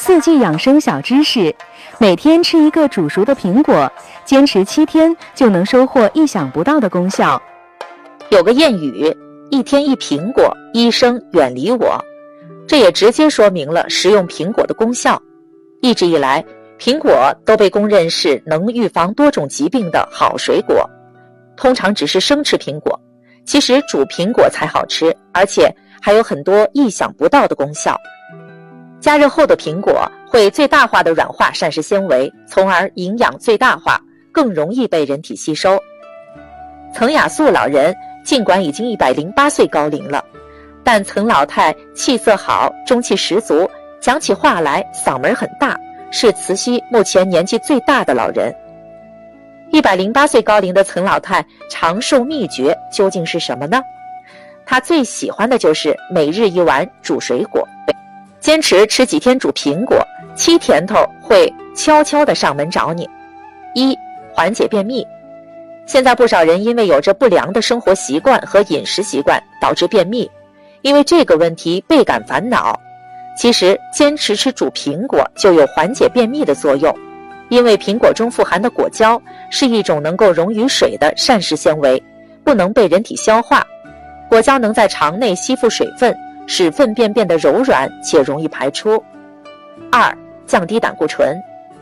四季养生小知识：每天吃一个煮熟的苹果，坚持7天就能收获意想不到的功效。 有个谚语，一天一苹果，医生远离我，这也直接说明了食用苹果的功效。一直以来，苹果都被公认是能预防多种疾病的好水果。通常只是生吃苹果，其实煮苹果才好吃，而且还有很多意想不到的功效。加热后的苹果会最大化的软化膳食纤维，从而营养最大化，更容易被人体吸收。岑雅素老人尽管已经108岁高龄了，但岑老太气色好，中气十足，讲起话来嗓门很大，是慈溪目前年纪最大的老人。108岁高龄的岑老太长寿秘诀究竟是什么呢？她最喜欢的就是每日1碗煮水果，坚持吃几天煮苹果，7甜头会悄悄地上门找你。1. 缓解便秘。现在不少人因为有着不良的生活习惯和饮食习惯，导致便秘，因为这个问题倍感烦恼。其实坚持吃煮苹果就有缓解便秘的作用，因为苹果中富含的果胶是一种能够溶于水的膳食纤维，不能被人体消化。果胶能在肠内吸附水分，使粪便变得柔软且容易排出。2. 降低胆固醇。